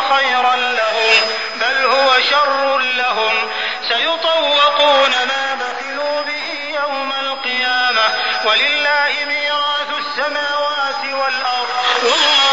خيرا لهم بل هو شر لهم سيطوقون ما بخلوا به يوم القيامة ولله ميراث السماوات والأرض والله